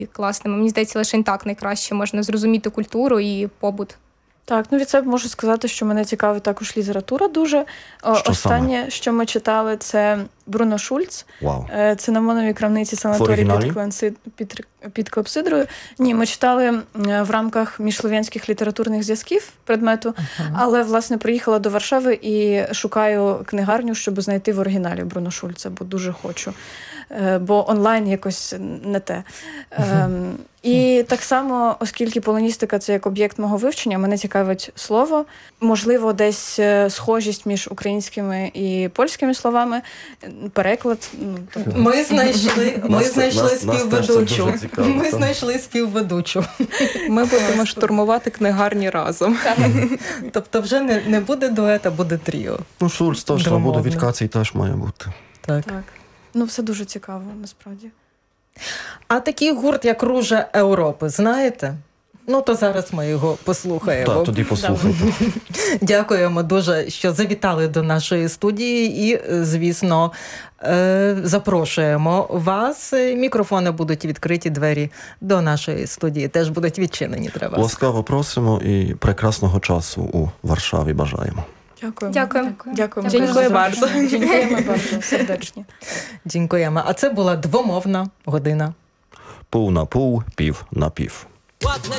класними. Мені здається, лише так найкраще можна зрозуміти культуру і побут. Так, ну від себе можу сказати, що мене цікавить також література дуже. Останнє, що ми читали, це Бруно Шульц. Вау. Це на Моновій крамниці санаторій під Клепсидрою. Ні, ми читали в рамках міжслов'янських літературних зв'язків предмету, але, власне, приїхала до Варшави і шукаю книгарню, щоб знайти в оригіналі Бруно Шульца, бо дуже хочу. Бо онлайн якось не те. І так само, оскільки полоністика – це як об'єкт мого вивчення, мене цікавить слово. Можливо, десь схожість між українськими і польськими словами, переклад. Ми знайшли співведучу. Ми знайшли співведучу. Ми будемо штурмувати книгарні разом. Тобто вже не буде дует, а буде тріо. Ну, Шульц теж, свобода від Кації теж має бути. Так. Ну, все дуже цікаво, насправді. А такий гурт, як «Ружа Європи», знаєте? Ну, то зараз ми його послухаємо. Так, тоді послухайте. Дякуємо дуже, що завітали до нашої студії і, звісно, запрошуємо вас. Мікрофони будуть відкриті, двері до нашої студії теж будуть відчинені для вас. Ласкаво просимо і прекрасного часу у Варшаві бажаємо. Дякуємо. Дякую bardzo. Дякуємо bardzo сердечні. Дякуємо. А це була двомовна година. Пів на пів, пів на пів. Ładne